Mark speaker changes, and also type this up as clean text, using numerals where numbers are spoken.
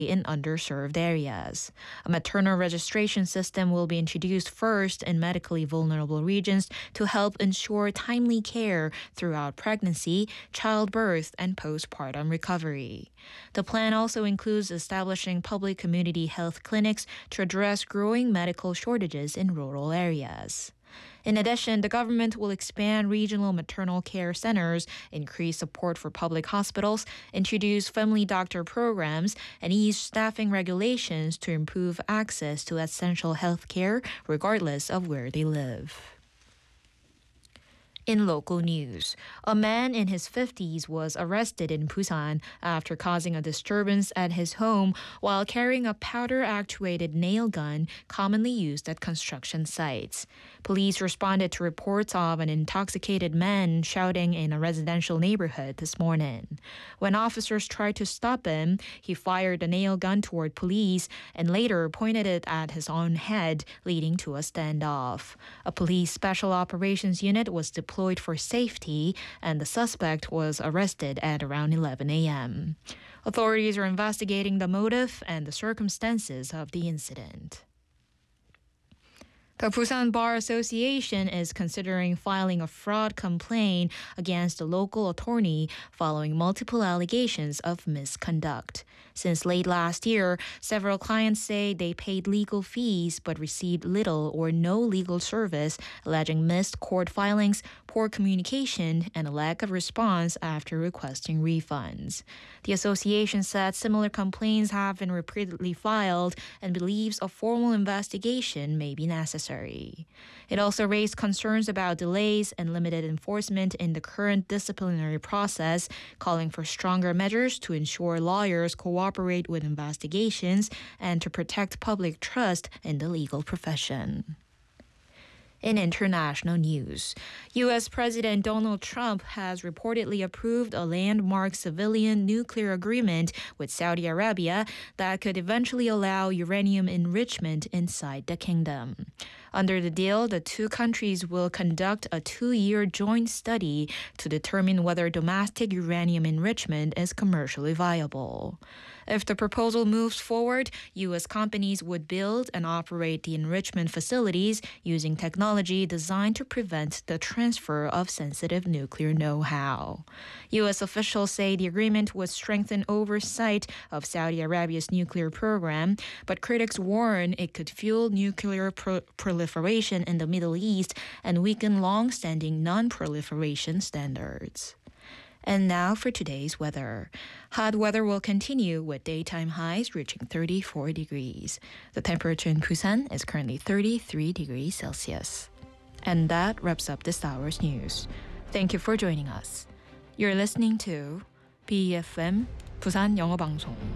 Speaker 1: in underserved areas. A maternal registration system will be introduced first in medically vulnerable regions to help ensure timely care throughout pregnancy, childbirth, and postpartum recovery. The plan also includes establishing public community health clinics to address growing medical shortages in rural areas. In addition, the government will expand regional maternal care centers, increase support for public hospitals, introduce family doctor programs, and ease staffing regulations to improve access to essential health care regardless of where they live. In local news, a man in his 50s was arrested in Busan after causing a disturbance at his home while carrying a powder-actuated nail gun commonly used at construction sites. Police responded to reports of an intoxicated man shouting in a residential neighborhood this morning. When officers tried to stop him, he fired a nail gun toward police and later pointed it at his own head, leading to a standoff. A police special operations unit was deployed for safety, and the suspect was arrested at around 11 a.m. Authorities are investigating the motive and the circumstances of the incident. The Busan Bar Association is considering filing a fraud complaint against the local attorney following multiple allegations of misconduct. Since late last year, several clients say they paid legal fees but received little or no legal service, alleging missed court filings, poor communication, and a lack of response after requesting refunds. The association said similar complaints have been repeatedly filed and believes a formal investigation may be necessary. It also raised concerns about delays and limited enforcement in the current disciplinary process, calling for stronger measures to ensure lawyers cooperate with investigations and to protect public trust in the legal profession. In international news, U.S. President Donald Trump has reportedly approved a landmark civilian nuclear agreement with Saudi Arabia that could eventually allow uranium enrichment inside the kingdom. Under the deal, the two countries will conduct a 2-year joint study to determine whether domestic uranium enrichment is commercially viable. If the proposal moves forward, U.S. companies would build and operate the enrichment facilities using technology designed to prevent the transfer of sensitive nuclear know-how. U.S. officials say the agreement would strengthen oversight of Saudi Arabia's nuclear program, but critics warn it could fuel nuclear proliferation in the Middle East and weaken long-standing non-proliferation standards. And now for today's weather. Hot weather will continue with daytime highs reaching 34 degrees. The temperature in Busan is currently 33 degrees Celsius. And that wraps up this hour's news. Thank you for joining us. You're listening to BFM Busan 영어 방송.